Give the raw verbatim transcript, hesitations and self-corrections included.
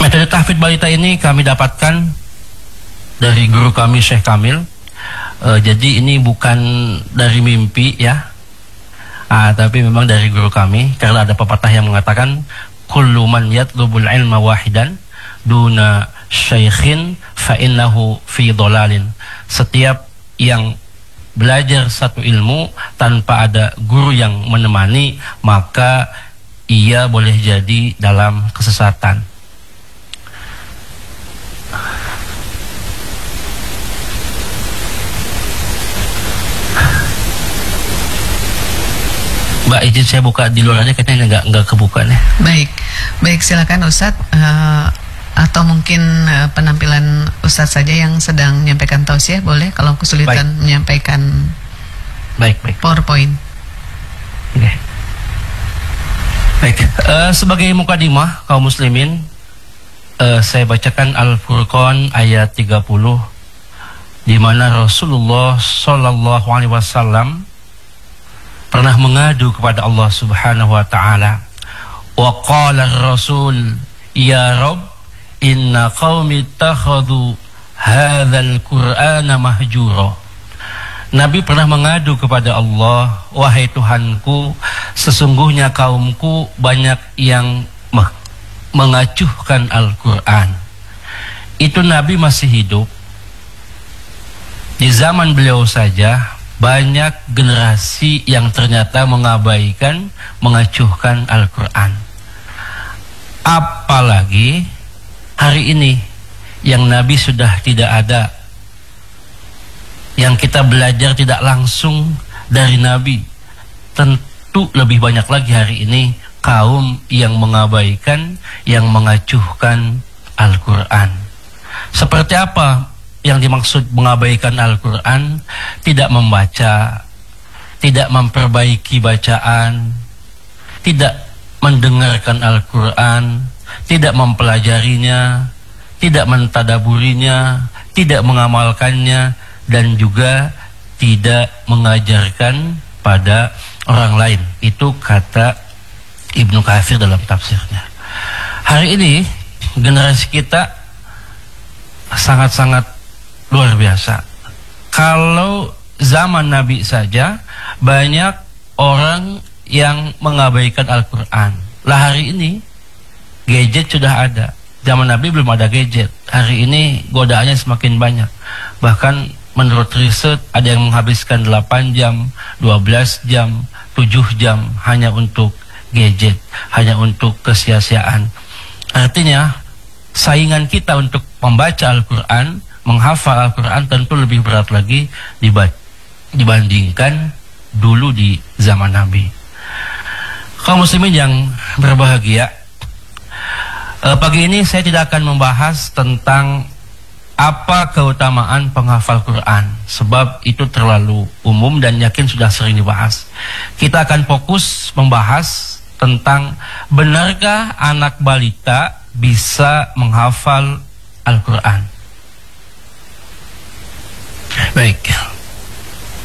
Metode tahfidz balita ini kami dapatkan dari guru kami Syekh Kamil. Uh, jadi ini bukan dari mimpi ya, ah, tapi memang dari guru kami, karena ada pepatah yang mengatakan kullu man yatlubul ilma wahidan duna syaikhin fa innahu fi dhalalin. Setiap yang belajar satu ilmu tanpa ada guru yang menemani, maka ia boleh jadi dalam kesesatan. Mbak izin saya buka di luar aja, katanya nggak nggak kebuka nih. Baik, baik silakan Ustadz, uh, atau mungkin uh, penampilan Ustadz saja yang sedang menyampaikan tausiah boleh, kalau kesulitan baik. menyampaikan baik baik PowerPoint. Okay. Baik, uh, sebagai mukadimah kaum muslimin, uh, saya bacakan Al-Furqan ayat tiga puluh, di mana Rasulullah Shallallahu Alaihi Wasallam pernah mengadu kepada Allah Subhanahu wa taala. Wa qala ar-rasul ya Rabb inna qaumi ittakhadhu hadzal qur'ana mahjura. Nabi pernah mengadu kepada Allah, wahai Tuhanku, sesungguhnya kaumku banyak yang mengacuhkan Al-Qur'an. Itu Nabi masih hidup. Di zaman beliau saja banyak generasi yang ternyata mengabaikan, mengacuhkan Al-Quran. Apalagi hari ini yang Nabi sudah tidak ada, yang kita belajar tidak langsung dari Nabi. Tentu lebih banyak lagi hari ini kaum yang mengabaikan, yang mengacuhkan Al-Quran. Seperti apa yang dimaksud mengabaikan Al-Quran? Tidak membaca, tidak memperbaiki bacaan, tidak mendengarkan Al-Quran, tidak mempelajarinya, tidak mentadaburinya, tidak mengamalkannya, dan juga tidak mengajarkan pada orang lain. Itu kata Ibnu Katsir dalam tafsirnya. Hari ini generasi kita sangat-sangat luar biasa. Kalau zaman Nabi saja banyak orang yang mengabaikan Al-Quran. Lah hari ini gadget sudah ada. Zaman Nabi belum ada gadget. Hari ini godaannya semakin banyak. Bahkan menurut riset ada yang menghabiskan delapan jam, dua belas jam, tujuh jam hanya untuk gadget, hanya untuk kesia-siaan. Artinya saingan kita untuk membaca Al-Quran, menghafal Al-Quran tentu lebih berat lagi dibandingkan dulu di zaman Nabi. Kaum muslimin yang berbahagia, eh, pagi ini saya tidak akan membahas tentang apa keutamaan penghafal Quran, sebab itu terlalu umum dan yakin sudah sering dibahas. Kita akan fokus membahas tentang benarkah anak balita bisa menghafal Al-Quran. Baik.